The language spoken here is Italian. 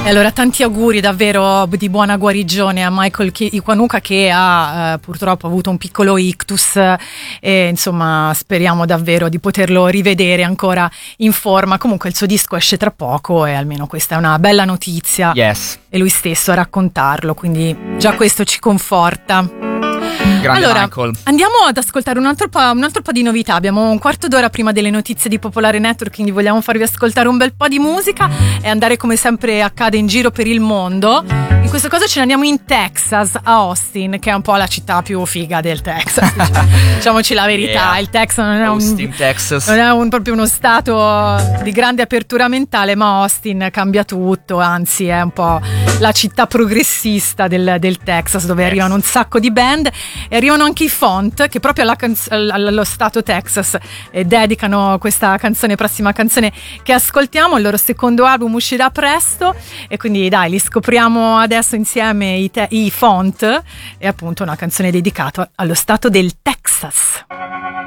E allora tanti auguri davvero di buona guarigione a Michael Kiwanuka, che ha purtroppo avuto un piccolo ictus, e insomma speriamo davvero di poterlo rivedere ancora in forma. Comunque il suo disco esce tra poco e almeno questa è una bella notizia. Yes. E lui stesso a raccontarlo, quindi già questo ci conforta. Grande allora, Michael. andiamo ad ascoltare un altro po' di novità. Abbiamo un quarto d'ora prima delle notizie di Popolare Network, quindi vogliamo farvi ascoltare un bel po' di musica e andare, come sempre accade, in giro per il mondo. In questo caso ce ne andiamo in Texas, a Austin, che è un po' la città più figa del Texas. Diciamoci la verità, Yeah. Il Texas non è Austin, Texas. non è proprio uno stato di grande apertura mentale, ma Austin cambia tutto, anzi è un po' la città progressista del Texas, dove arrivano un sacco di band e arrivano anche i Font, che proprio allo stato Texas dedicano questa canzone, prossima canzone che ascoltiamo. Il loro secondo album uscirà presto e quindi dai, li scopriamo adesso insieme, i Font, e appunto una canzone dedicata allo stato del Texas.